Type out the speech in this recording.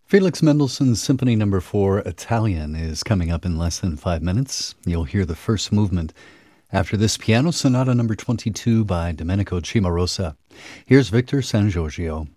Felix Mendelssohn's Symphony Number 4, Italian, is coming up in less than 5 minutes. You'll hear the first movement. After this, Piano Sonata Number 22 by Domenico Cimarosa. Here's Victor San Giorgio.